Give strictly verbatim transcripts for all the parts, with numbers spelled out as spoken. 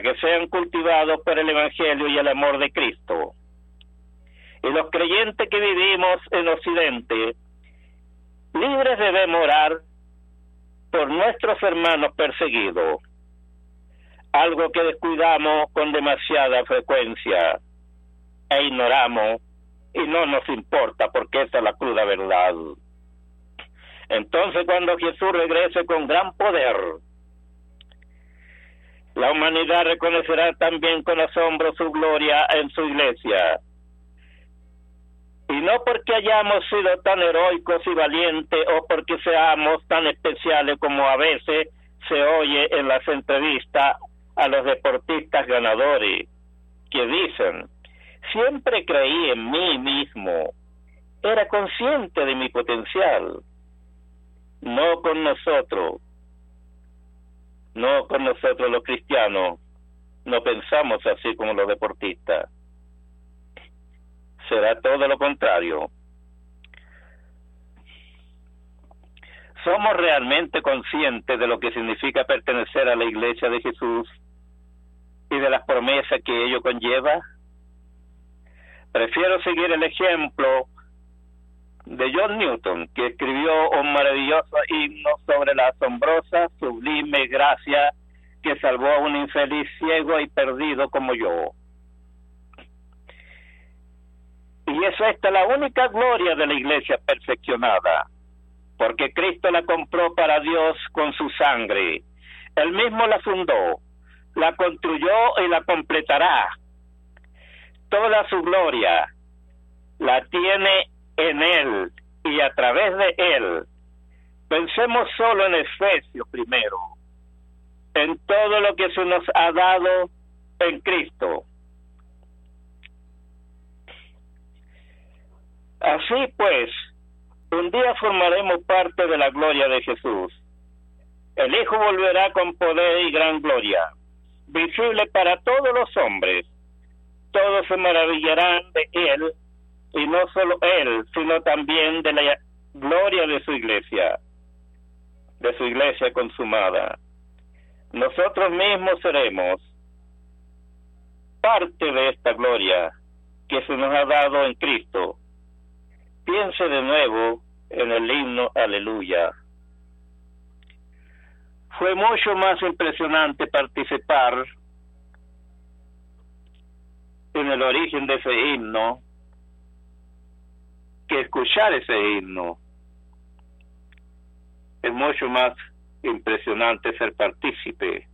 que sean cultivados por el Evangelio y el amor de Cristo. Y los creyentes que vivimos en Occidente, libres debemos orar por nuestros hermanos perseguidos, algo que descuidamos con demasiada frecuencia e ignoramos y no nos importa porque esa es la cruda verdad. Entonces, cuando Jesús regrese con gran poder, la humanidad reconocerá también con asombro su gloria en su iglesia. Y no porque hayamos sido tan heroicos y valientes o porque seamos tan especiales como a veces se oye en las entrevistas a los deportistas ganadores, que dicen: siempre creí en mí mismo, era consciente de mi potencial. No con nosotros, no con nosotros los cristianos, no pensamos así como los deportistas. Será todo lo contrario. ¿Somos realmente conscientes de lo que significa pertenecer a la Iglesia de Jesús y de las promesas que ello conlleva? Prefiero seguir el ejemplo de John Newton, que escribió un maravilloso himno sobre la asombrosa, sublime gracia que salvó a un infeliz ciego y perdido como yo. Y es esta la única gloria de la iglesia perfeccionada, porque Cristo la compró para Dios con su sangre. Él mismo la fundó, la construyó y la completará. Toda su gloria la tiene en Él y a través de Él. Pensemos solo en Efesios primero, en todo lo que se nos ha dado en Cristo. Así pues, un día formaremos parte de la gloria de Jesús. El Hijo volverá con poder y gran gloria, visible para todos los hombres. Todos se maravillarán de Él, y no solo Él, sino también de la gloria de su iglesia, de su iglesia consumada. Nosotros mismos seremos parte de esta gloria que se nos ha dado en Cristo. Piense de nuevo en el himno Aleluya. Fue mucho más impresionante participar en el origen de ese himno que escuchar ese himno. Es mucho más impresionante ser partícipe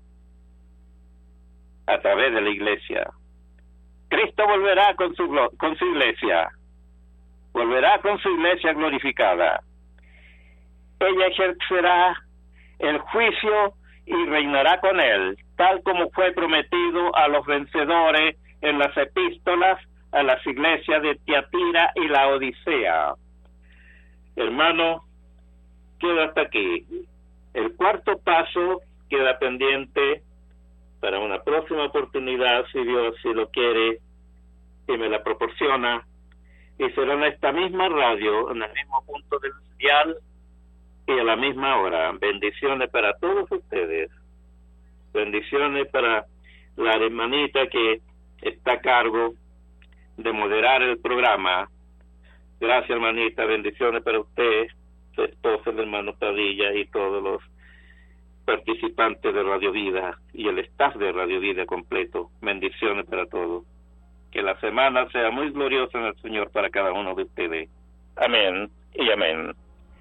a través de la iglesia. Cristo volverá con su con su iglesia, volverá con su iglesia glorificada. Ella ejercerá el juicio y reinará con él, tal como fue prometido a los vencedores en las epístolas a las iglesias de Tiatira y la Odisea. Hermano, queda hasta aquí. El cuarto paso queda pendiente para una próxima oportunidad, si Dios si lo quiere y me la proporciona, y será en esta misma radio, en el mismo punto del dial y a la misma hora. Bendiciones para todos ustedes. Bendiciones para la hermanita que está a cargo de moderar el programa. Gracias, hermanita. Bendiciones para usted, su esposa, el hermano Padilla y todos los participantes de Radio Vida y el staff de Radio Vida completo. Bendiciones para todos. Que la semana sea muy gloriosa en el Señor para cada uno de ustedes. Amén y amén.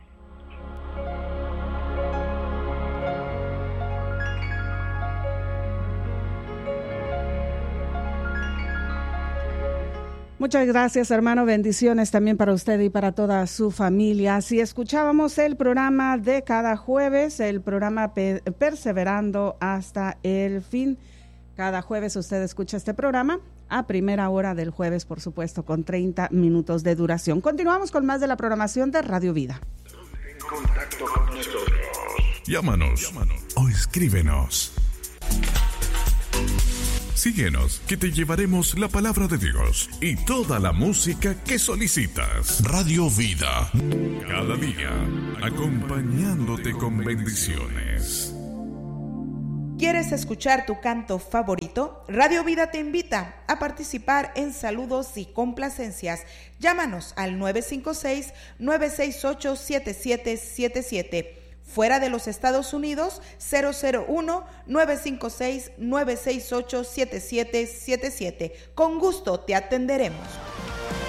Muchas gracias, hermano. Bendiciones también para usted y para toda su familia. Si escuchábamos el programa de cada jueves, el programa Pe- Perseverando hasta el fin. Cada jueves usted escucha este programa a primera hora del jueves, por supuesto, con treinta minutos de duración. Continuamos con más de la programación de Radio Vida. En contacto con nosotros. Llámanos, Llámanos. o escríbenos. Síguenos, que te llevaremos la palabra de Dios y toda la música que solicitas. Radio Vida, cada día, acompañándote con bendiciones. ¿Quieres escuchar tu canto favorito? Radio Vida te invita a participar en saludos y complacencias. Llámanos al nueve cinco seis, nueve seis ocho, siete siete siete siete. Fuera de los Estados Unidos, cero cero uno, nueve cinco seis, nueve seis ocho, siete siete siete siete. Con gusto te atenderemos.